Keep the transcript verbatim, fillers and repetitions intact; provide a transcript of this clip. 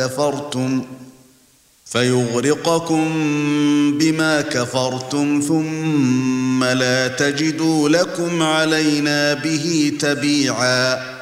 كفرتم فيغرقكم بما كفرتم ثم لا تجدوا لكم علينا به تبيعا